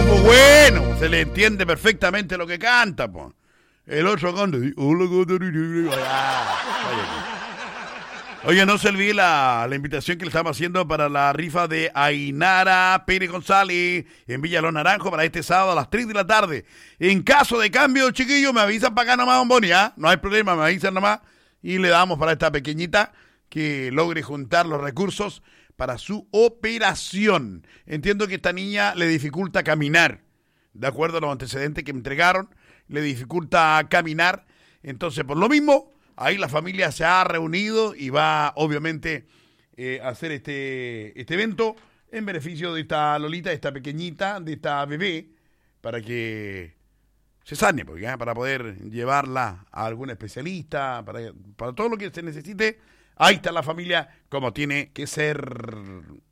muy bueno, se le entiende perfectamente lo que canta, po. El otro canta. Oye, no se olvide la invitación que le estamos haciendo para la rifa de Ainara Pérez González en Villa Los Naranjos para este sábado a las 3 de la tarde. En caso de cambio, chiquillos, me avisan para acá nomás, don Boni, ¿ah? No hay problema, me avisan nomás y le damos para esta pequeñita que logre juntar los recursos para su operación. Entiendo que esta niña le dificulta caminar, de acuerdo a los antecedentes que me entregaron, le dificulta caminar. Entonces, por lo mismo, ahí la familia se ha reunido y va, obviamente, a hacer este evento en beneficio de esta Lolita, de esta pequeñita, de esta bebé, para que se sane, porque, para poder llevarla a algún especialista, para todo lo que se necesite. Ahí está la familia como tiene que ser.